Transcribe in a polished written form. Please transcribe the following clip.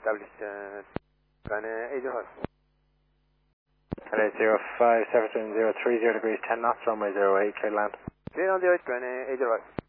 established, Glen 805. Hello, 05, 730 degrees, 10 knots, runway 08, clear land. Clear on the 08, Glen 805.